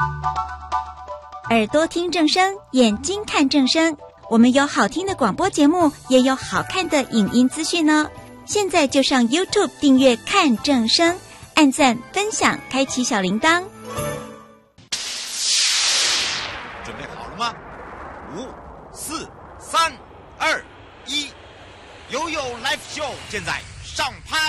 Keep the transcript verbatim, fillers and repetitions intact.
耳朵听正声，眼睛看正声。我们有好听的广播节目，也有好看的影音资讯哦。现在就上 YouTube 订阅看正声，按赞分享，开启小铃铛。 准备好了吗？五、四、三、二、一，悠悠 Live Show 现在上拍。